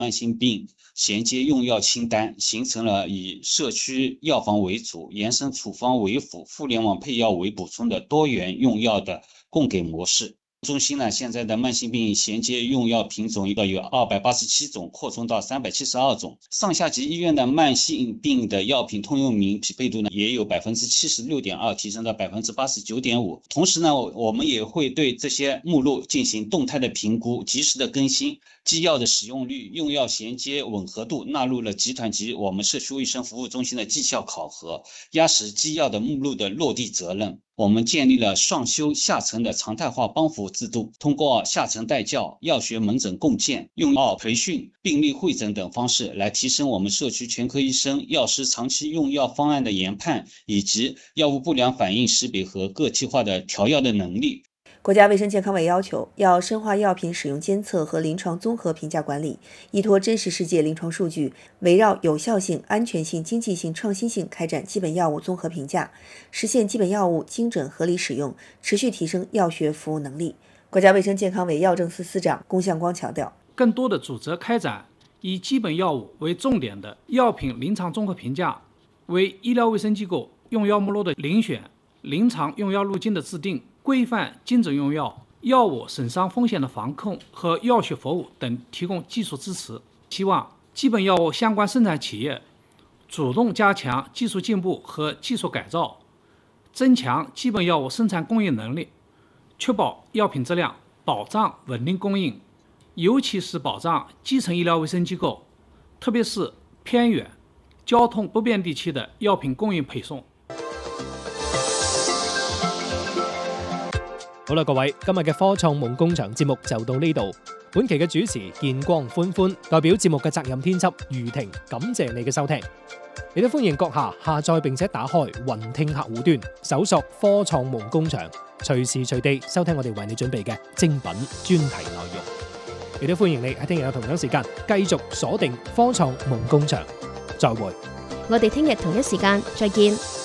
慢性病衔接用药清单，形成了以社区药房为主、延伸处方为辅、互联网配药为补充的多元用药的供给模式。中心呢，现在的慢性病衔接用药品种有287种，扩充到372种。上下级医院的慢性病的药品通用名匹配度呢，也有76.2%，提升到89.5%。同时呢，我们也会对这些目录进行动态的评估，及时的更新。基药的使用率、用药衔接吻合度纳入了集团及我们社区卫生服务中心的绩效考核，压实基药的目录的落地责任。我们建立了上修下沉的常态化帮扶制度，通过下沉带教、药学门诊共建、用药培训、病例会诊等方式，来提升我们社区全科医生、药师长期用药方案的研判，以及药物不良反应识别和个体化的调药的能力。 国家卫生健康委要求，要深化药品使用监测和临床综合评价管理，依托真实世界临床数据，围绕有效性、安全性、经济性、创新性开展基本药物综合评价，实现基本药物精准合理使用，持续提升药学服务能力。国家卫生健康委药政司司长龚向光强调， 更多的组织开展以基本药物为重点的药品临床综合评价，为医疗卫生机构用药目录的遴选、临床用药路径的制定、规范精准用药、药物损伤风险的防控和药学服务等提供技术支持。希望基本药物相关生产企业主动加强技术进步和技术改造，增强基本药物生产供应能力，确保药品质量，保障稳定供应，尤其是保障基层医疗卫生机构，特别是偏远、交通不便地区的药品供应配送。 好啦，各位，今日嘅科創夢工場節目就到呢度。本期嘅主持見光歡歡，代表節目嘅責任編輯余婷，感謝你嘅收聽。亦都歡迎閣下下載並且打開雲聽客戶端，搜索科創夢工場，隨時隨地收聽我哋為你準備嘅精品專題內容。亦都歡迎你喺聽日嘅同樣時間繼續鎖定科創夢工場。再會。 我哋聽日同一時間再見。